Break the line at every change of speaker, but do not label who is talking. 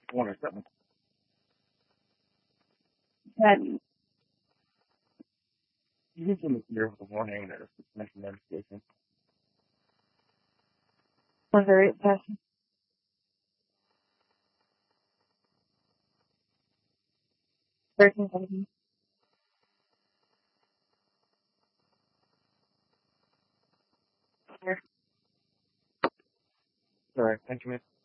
One or something.
That
You can hear the warning that it's mentioned notification.
was very passion. Person something.
All right, thank you, miss.